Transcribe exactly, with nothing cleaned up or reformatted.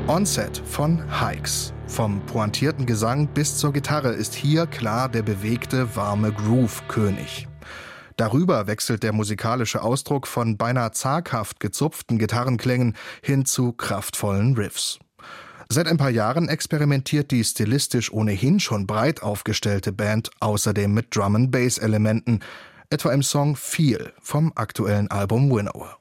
Onset von Hikes. Vom pointierten Gesang bis zur Gitarre ist hier klar der bewegte, warme Groove König. Darüber wechselt der musikalische Ausdruck von beinahe zaghaft gezupften Gitarrenklängen hin zu kraftvollen Riffs. Seit ein paar Jahren experimentiert die stilistisch ohnehin schon breit aufgestellte Band außerdem mit Drum-and-Bass-Elementen, etwa im Song Feel vom aktuellen Album Winnower.